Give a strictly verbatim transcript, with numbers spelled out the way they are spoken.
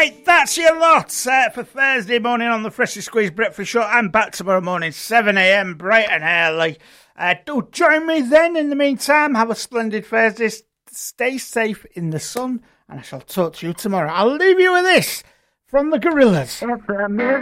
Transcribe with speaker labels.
Speaker 1: Right, that's your lot uh, for Thursday morning on the Freshly Squeezed Breakfast Show. I'm back tomorrow morning, seven a.m, bright and early. Uh, do join me then. In the meantime, have a splendid Thursday. Stay safe in the sun, and I shall talk to you tomorrow. I'll leave you with this from the Gorillaz.